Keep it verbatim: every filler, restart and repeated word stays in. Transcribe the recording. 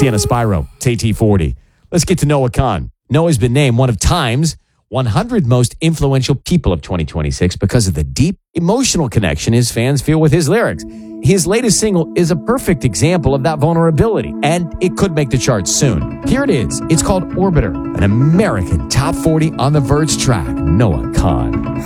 Sienna Spyro. It's A T forty. Let's get to Noah Khan. Noah's been named one of Time's one hundred most influential people of twenty twenty-six because of the deep emotional connection his fans feel with his lyrics. His latest single is a perfect example of that vulnerability, and it could make the charts soon. Here it is. It's called Orbiter, an American top forty on the Verge track. Noah Khan.